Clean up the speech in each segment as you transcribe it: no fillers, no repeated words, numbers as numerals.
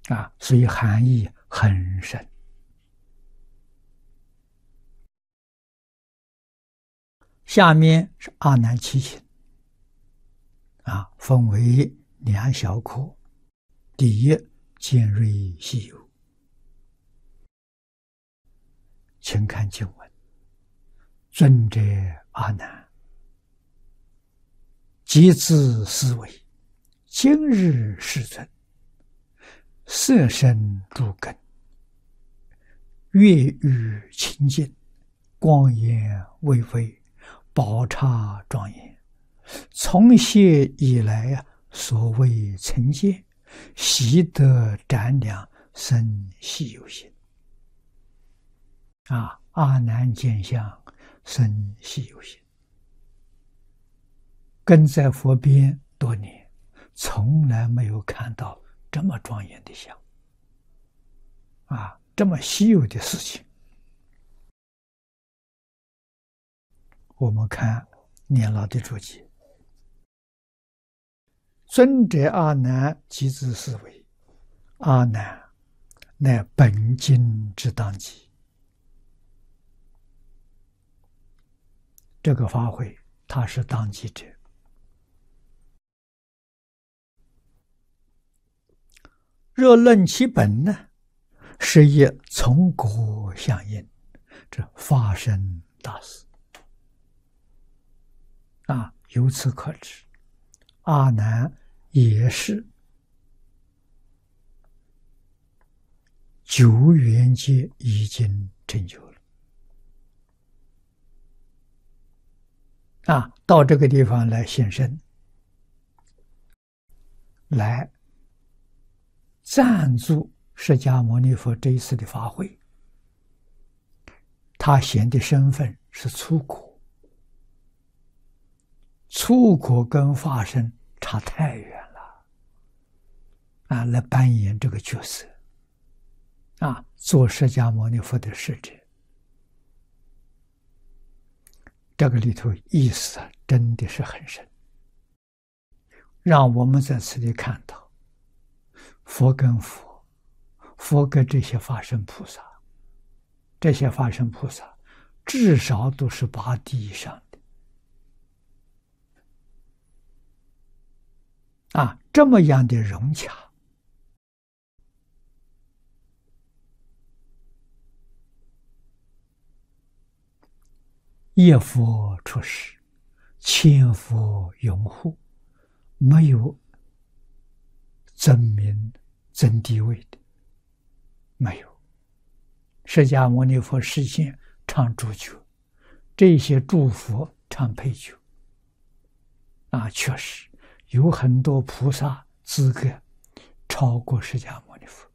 所以含义很深。下面是阿难七情，分为两小科。第一，尖锐稀有。请看经文：尊者阿难，即自思维，今日世尊，色身诸根，悦欲清净，光颜巍巍，宝刹庄严。从昔以来所谓曾见，习得瞻量，生稀有心。阿难见相，生稀有心。跟在佛边多年，从来没有看到这么庄严的相，这么稀有的事情。我们看年老的注解：尊者阿难，即自思维，阿难乃本经之当机。这个法会，他是当机者。若论其本呢，是以从果相应，这发生大事。由此可知，阿难也是九缘界已经成就了。到这个地方来现身，来赞助释迦牟尼佛这一次的法会。他显的身份是初果，初果跟化身差太远了，来扮演这个角色，做释迦牟尼佛的使者。这个里头意思真的是很深，让我们在此里看到佛跟佛，佛跟这些法身菩萨，这些法身菩萨至少都是8地以上的，这么样的融洽。一佛出世，千佛拥护，没有增名增地位的，没有。释迦牟尼佛示现唱主角，这些诸佛唱配角，确实有很多菩萨资格超过释迦牟尼佛。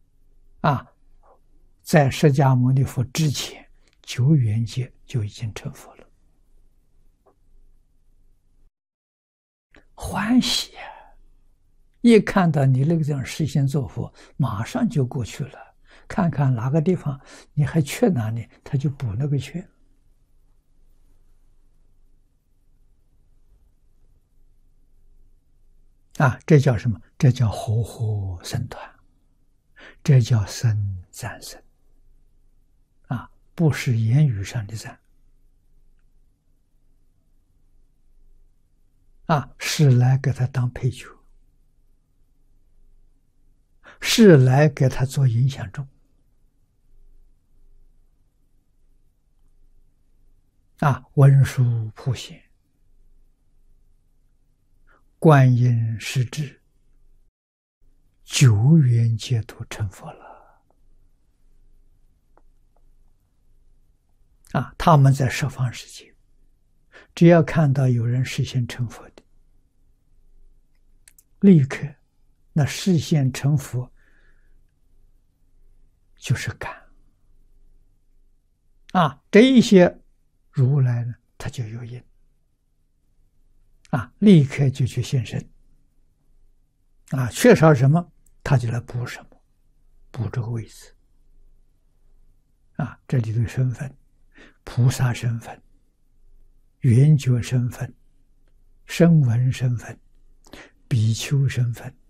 在释迦牟尼佛之前，九缘界就已经成佛了，欢喜啊！一看到你那个这样实现做佛，马上就过去了。看看哪个地方你还缺哪里，他就补那个缺。这叫什么？这叫活活僧团，这叫僧赞僧。不是言语上的赞，是来给他当配角，是来给他做影响众。文殊普贤，观音势至，九缘界都成佛了。他们在十方世界，只要看到有人实现成佛的，立刻那实现成佛就是感。这一些如来呢，他就有因，立刻就去现身。缺少什么，他就来补什么，补这个位置。这里的身份，菩萨身份、圆觉身份、声闻身份、比丘身份、